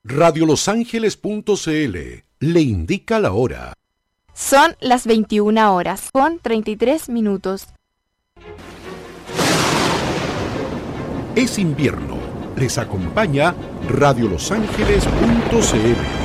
Radiolosangeles.cl le indica la hora. Son las 21 horas con 33 minutos. Es invierno. Les acompaña Radiolosangeles.cl.